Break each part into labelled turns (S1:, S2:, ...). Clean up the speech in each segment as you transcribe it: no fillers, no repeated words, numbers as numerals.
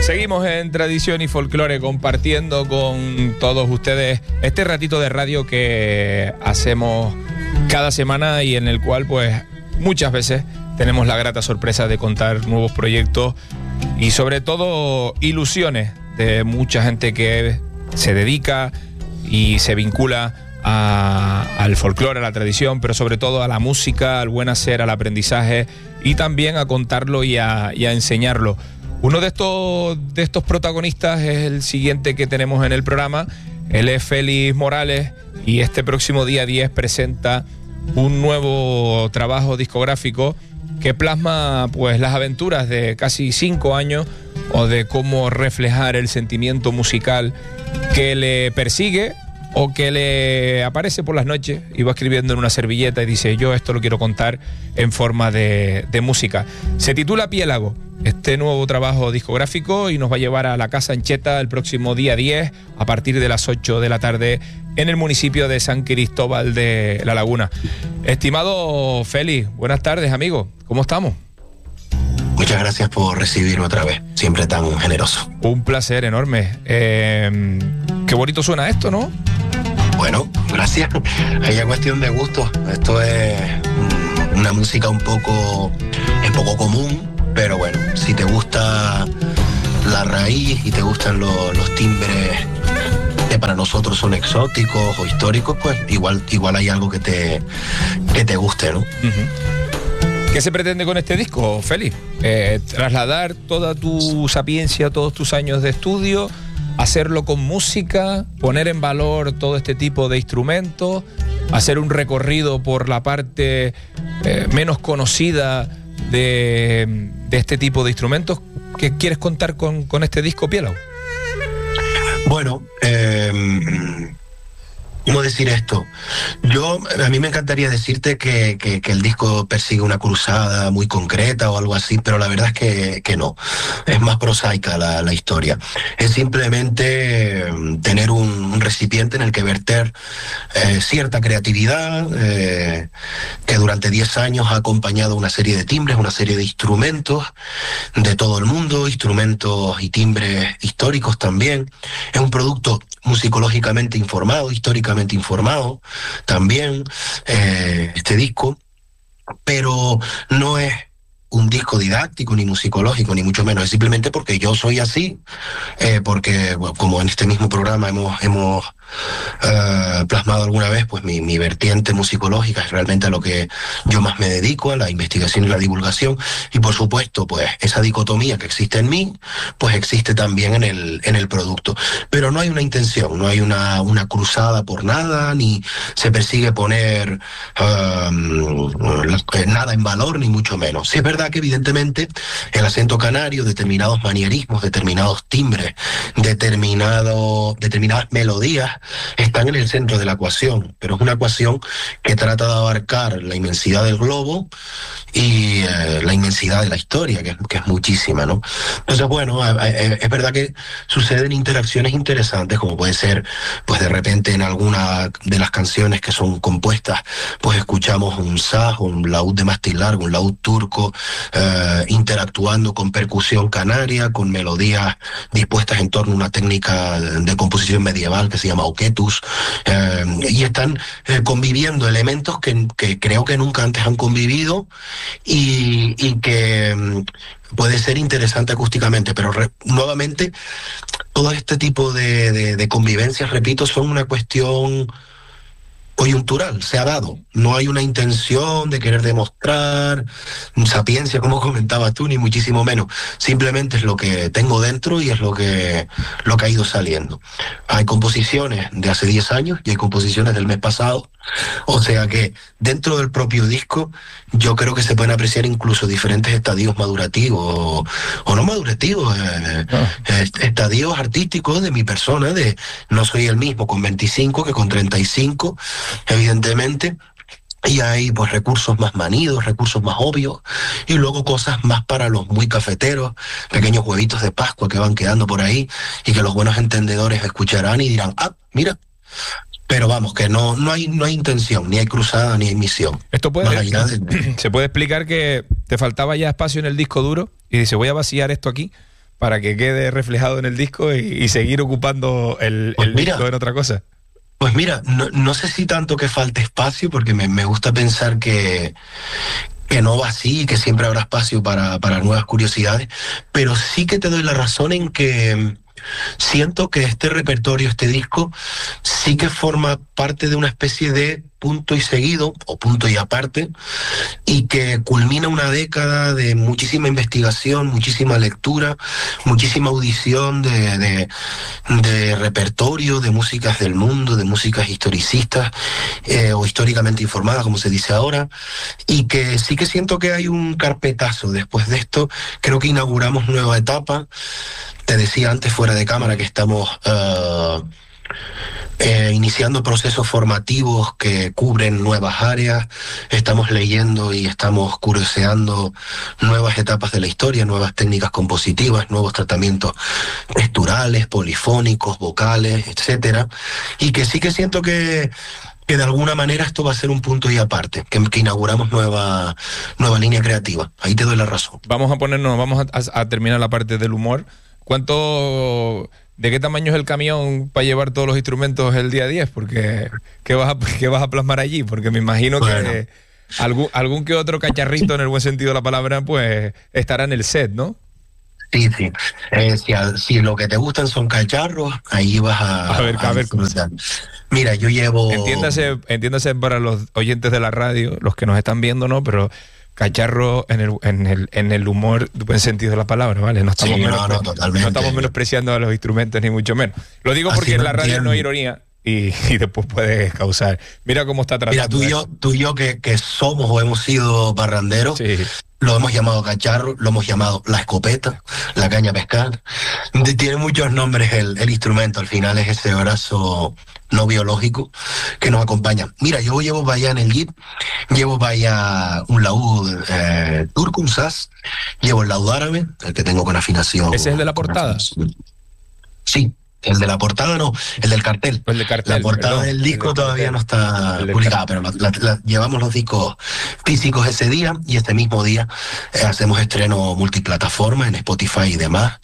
S1: Seguimos en Tradición y Folclore compartiendo con todos ustedes este ratito de radio que hacemos cada semana y en el cual pues muchas veces tenemos la grata sorpresa de contar nuevos proyectos y sobre todo ilusiones de mucha gente que se dedica y se vincula al folclore, a la tradición, pero sobre todo a la música, al buen hacer, al aprendizaje y también a contarlo y a enseñarlo. Uno de estos protagonistas es el siguiente que tenemos en el programa. Él es Félix Morales y este próximo día 10 presenta un nuevo trabajo discográfico que plasma pues las aventuras de casi 5 años o de cómo reflejar el sentimiento musical que le persigue o que le aparece por las noches y va escribiendo en una servilleta y dice: yo esto lo quiero contar en forma de música. Se titula Piélago, este nuevo trabajo discográfico, y nos va a llevar a la Casa Ancheta el próximo día 10 a partir de las 8 de la tarde en el municipio de San Cristóbal de la Laguna. Estimado Félix, buenas tardes, amigo. ¿Cómo estamos?
S2: Muchas gracias por recibirme otra vez, siempre tan generoso.
S1: Un placer enorme. Qué bonito suena esto, ¿no?
S2: Bueno, gracias. Ahí es cuestión de gusto. Esto es una música un poco común, pero bueno, si te gusta la raíz y te gustan los timbres que para nosotros son exóticos o históricos, pues igual hay algo que te guste, ¿no?
S1: ¿Qué se pretende con este disco, Félix? Trasladar toda tu sapiencia, todos tus años de estudio, hacerlo con música, poner en valor todo este tipo de instrumentos, hacer un recorrido por la parte menos conocida de este tipo de instrumentos. ¿Qué quieres contar con este disco, Piélago?
S2: Bueno, ¿cómo decir esto? A mí me encantaría decirte que el disco persigue una cruzada muy concreta o algo así, pero la verdad es que no. Es más prosaica la historia. Es simplemente tener un recipiente en el que verter cierta creatividad que durante 10 años ha acompañado una serie de timbres, una serie de instrumentos de todo el mundo, instrumentos y timbres históricos también. Es un producto musicológicamente informado, históricamente informado también, este disco, pero no es un disco didáctico ni musicológico, ni mucho menos. Es simplemente porque yo soy así, porque bueno, como en este mismo programa hemos plasmado alguna vez, pues mi vertiente musicológica es realmente a lo que yo más me dedico, a la investigación y la divulgación, y por supuesto pues esa dicotomía que existe en mí pues existe también en el producto, pero no hay una intención, no hay una cruzada por nada, ni se persigue poner nada en valor, ni mucho menos. Sí es verdad que evidentemente el acento canario, determinados manierismos, determinados timbres, determinadas melodías están en el centro de la ecuación, pero es una ecuación que trata de abarcar la inmensidad del globo y la inmensidad de la historia, que es muchísima, ¿no? Entonces, bueno, es verdad que suceden interacciones interesantes, como puede ser, pues de repente en alguna de las canciones que son compuestas, pues escuchamos un saz, un laúd de mástil largo, un laúd turco, interactuando con percusión canaria, con melodías dispuestas en torno a una técnica de composición medieval que se llama oquetus, y están conviviendo elementos que creo que nunca antes han convivido y que puede ser interesante acústicamente, pero nuevamente todo este tipo de convivencias, repito, son una cuestión coyuntural, se ha dado. No hay una intención de querer demostrar sapiencia, como comentabas tú, ni muchísimo menos. Simplemente es lo que tengo dentro y es lo que ha ido saliendo. Hay composiciones de hace 10 años y hay composiciones del mes pasado, o sea que dentro del propio disco yo creo que se pueden apreciar incluso diferentes estadios madurativos o no madurativos, estadios artísticos de mi persona, de no soy el mismo con 25 que con 35, evidentemente, y hay pues recursos más manidos, recursos más obvios, y luego cosas más para los muy cafeteros, pequeños huevitos de Pascua que van quedando por ahí y que los buenos entendedores escucharán y dirán: ah, mira. Pero vamos, que no hay intención, ni hay cruzada, ni hay misión.
S1: Esto se puede explicar que te faltaba ya espacio en el disco duro y dice: voy a vaciar esto aquí para que quede reflejado en el disco y seguir ocupando el disco en otra cosa?
S2: Pues mira, no sé si tanto que falte espacio, porque me gusta pensar que no va así, que siempre habrá espacio para nuevas curiosidades, pero sí que te doy la razón en que siento que este repertorio, este disco, sí que forma parte de una especie de punto y seguido, o punto y aparte, y que culmina una década de muchísima investigación, muchísima lectura, muchísima audición de repertorio, de músicas del mundo, de músicas historicistas, o históricamente informadas, como se dice ahora, y que sí que siento que hay un carpetazo después de esto. Creo que inauguramos nueva etapa. Te decía antes fuera de cámara que estamos iniciando procesos formativos que cubren nuevas áreas, estamos leyendo y estamos curioseando nuevas etapas de la historia, nuevas técnicas compositivas, nuevos tratamientos texturales, polifónicos, vocales, etcétera, y que sí que siento que de alguna manera esto va a ser un punto y aparte, que inauguramos nueva línea creativa. Ahí te doy la razón.
S1: Vamos a terminar la parte del humor. ¿De qué tamaño es el camión para llevar todos los instrumentos el día 10? Porque ¿qué vas a plasmar allí? Porque me imagino que algún que otro cacharrito, en el buen sentido de la palabra, pues estará en el set, ¿no?
S2: Sí. Si lo que te gustan son cacharros, ahí vas a ver. Mira, yo llevo...
S1: Entiéndase para los oyentes de la radio, los que nos están viendo, ¿no? Pero cacharro en el humor, buen sentido de la palabra, ¿vale? No estamos menospreciando a los instrumentos, ni mucho menos. Lo digo porque en la radio no hay ironía y después puede causar. Mira cómo está tratando.
S2: Mira, tú y yo que somos o hemos sido parranderos, sí. Lo hemos llamado cacharro, lo hemos llamado la escopeta, la caña a pescar. Tiene muchos nombres el instrumento, al final es ese brazo no biológico que nos acompaña. Mira, yo llevo para allá en el Jeep, llevo para allá un laúd Turkum Saz, llevo el laúd árabe, el que tengo con afinación.
S1: ¿Ese es el de la portada?
S2: Sí. El de la portada no, el del cartel. La portada del disco todavía no está publicada, pero llevamos los discos físicos ese día, y este mismo día hacemos estreno multiplataforma en Spotify y demás.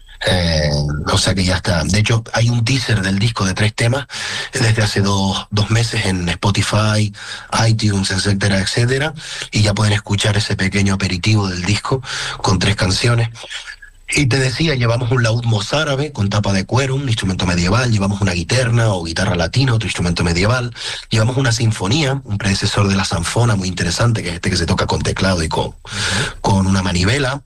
S2: O sea que ya está. De hecho, hay un teaser del disco de 3 temas desde hace dos meses en Spotify, iTunes, etcétera, etcétera, y ya pueden escuchar ese pequeño aperitivo del disco con 3 canciones. Y te decía, llevamos un laúd mozárabe con tapa de cuero, un instrumento medieval, llevamos una guitarra o guitarra latina, otro instrumento medieval, llevamos una sinfonía, un predecesor de la zanfona muy interesante, que es este que se toca con teclado y con una manivela,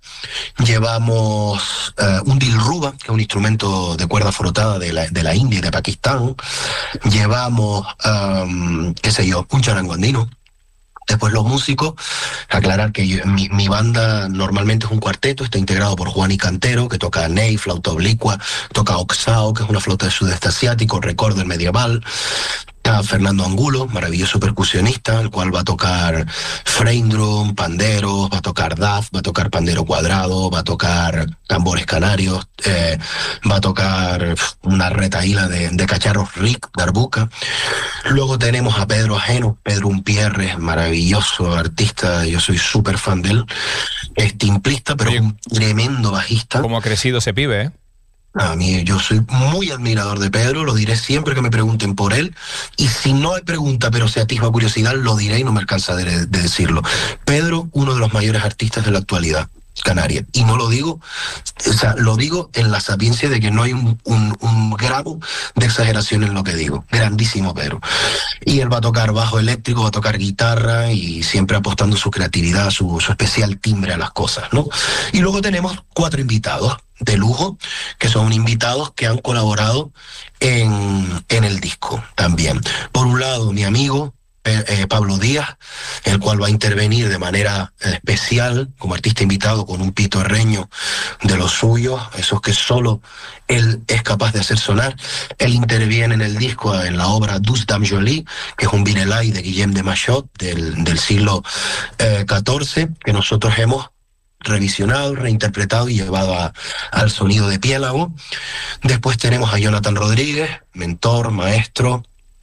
S2: llevamos un dilruba, que es un instrumento de cuerda frotada de la India y de Pakistán, llevamos, qué sé yo, un charango andino. Después los músicos, aclarar que mi banda normalmente es un cuarteto, está integrado por Juan y Cantero, que toca ney, flauta oblicua, toca oxao, que es una flauta del sudeste asiático, recorder medieval. Está Fernando Angulo, maravilloso percusionista, el cual va a tocar frame drum, panderos, va a tocar daf, va a tocar pandero cuadrado, va a tocar tambores canarios, va a tocar una retaíla de cacharros Rick, darbuca. Luego tenemos a Pedro Ajeno, Pedro Umpierre, maravilloso artista, yo soy súper fan de él, es timplista, pero es un tremendo bajista.
S1: ¿Cómo ha crecido ese pibe, eh?
S2: A mí, yo soy muy admirador de Pedro, lo diré siempre que me pregunten por él, y si no hay pregunta pero se atisba curiosidad, lo diré y no me alcanza de decirlo. Pedro, uno de los mayores artistas de la actualidad canaria, y no lo digo, o sea, lo digo en la sapiencia de que no hay un grado de exageración en lo que digo. Grandísimo Pedro. Y él va a tocar bajo eléctrico, va a tocar guitarra, y siempre apostando su creatividad, su especial timbre a las cosas, ¿no? Y luego tenemos 4 invitados de lujo, que son invitados que han colaborado en el disco también. Por un lado, mi amigo Pablo Díaz, el cual va a intervenir de manera especial como artista invitado con un pito herreño de los suyos, esos que solo él es capaz de hacer sonar. Él interviene en el disco en la obra Dus Dam Jolie, que es un virelai de Guillem de Machaut del siglo XIV, que nosotros hemos revisionado, reinterpretado y llevado al sonido de Piélago. Después tenemos a Jonathan Rodríguez, mentor, maestro,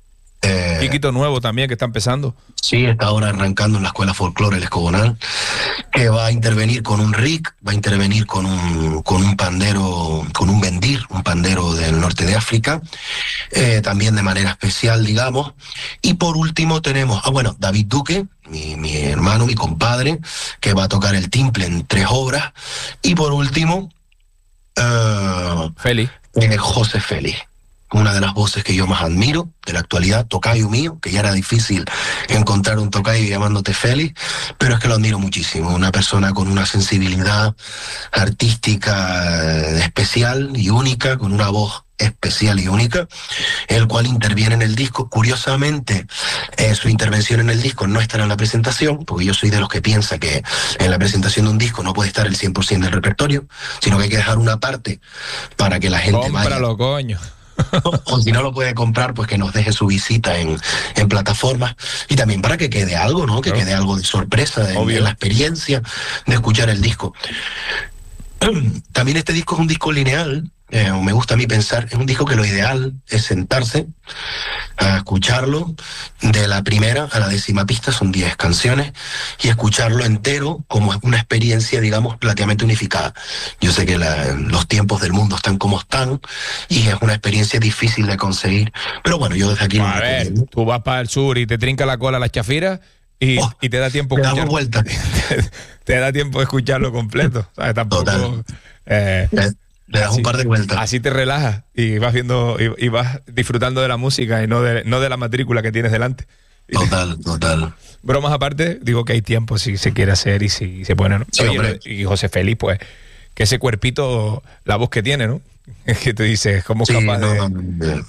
S1: Chiquito nuevo también, que está empezando.
S2: Sí, está ahora arrancando en la Escuela Folclore El Escobonal, que va a intervenir con un ric, va a intervenir con un pandero, con un bendir, un pandero del norte de África, también de manera especial, digamos. Y por último tenemos, David Duque, mi hermano, mi compadre, que va a tocar el timple en 3 obras. Y por último,
S1: Félix.
S2: José Félix, una de las voces que yo más admiro de la actualidad, tocayo mío, que ya era difícil encontrar un tocayo llamándote Félix, pero es que lo admiro muchísimo, una persona con una sensibilidad artística especial y única, con una voz especial y única, el cual interviene en el disco. Curiosamente, su intervención en el disco no estará en la presentación, porque yo soy de los que piensa que en la presentación de un disco no puede estar el 100% del repertorio, sino que hay que dejar una parte para que la gente
S1: Cómpralo, coño.
S2: O si no lo puede comprar, pues que nos deje su visita en plataformas, y también para que quede algo, ¿no? Que quede algo de sorpresa de la experiencia de escuchar el disco. También este disco es un disco lineal, me gusta a mí pensar, es un disco que lo ideal es sentarse a escucharlo de la primera a la 10ª pista, son 10 canciones, y escucharlo entero como una experiencia, digamos, relativamente unificada. Yo sé que los tiempos del mundo están como están, y es una experiencia difícil de conseguir, pero bueno, yo desde aquí
S1: a ver, tú vas para el sur y te trinca la cola las chafiras y te da tiempo
S2: de escuchar,
S1: vuelta. te da tiempo de escucharlo completo, ¿sabes? Tampoco,
S2: total. Le das un par de vueltas.
S1: Así te relajas y vas viendo y vas disfrutando de la música y no de la matrícula que tienes delante.
S2: Total.
S1: Bromas aparte, digo que hay tiempo si se quiere hacer y si se pone, ¿no?
S2: Sí,
S1: oye, y José Félix, pues, que ese cuerpito, la voz que tiene, ¿no? Es que te dices, ¿cómo es capaz de...?